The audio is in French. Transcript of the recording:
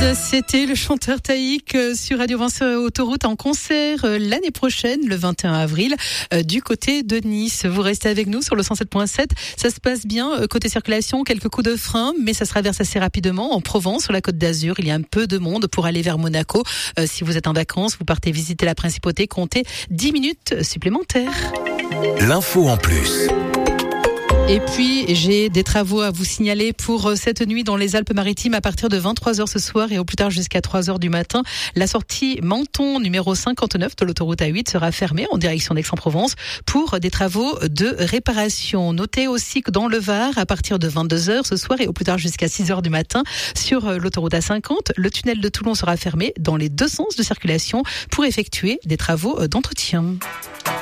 C'était le chanteur Taïk sur Radio Vinci Autoroute en concert l'année prochaine, le 21 avril, du côté de Nice. Vous restez avec nous sur le 107.7. Ça se passe bien. Côté circulation, quelques coups de frein, mais ça se traverse assez rapidement. En Provence, sur la Côte d'Azur, il y a un peu de monde pour aller vers Monaco. Si vous êtes en vacances, vous partez visiter la Principauté, comptez 10 minutes supplémentaires. L'info en plus. Et puis, j'ai des travaux à vous signaler pour cette nuit dans les Alpes-Maritimes à partir de 23h ce soir et au plus tard jusqu'à 3h du matin. La sortie Menton numéro 59 de l'autoroute A8 sera fermée en direction d'Aix-en-Provence pour des travaux de réparation. Notez aussi que dans le Var, à partir de 22h ce soir et au plus tard jusqu'à 6h du matin, sur l'autoroute A50, le tunnel de Toulon sera fermé dans les deux sens de circulation pour effectuer des travaux d'entretien.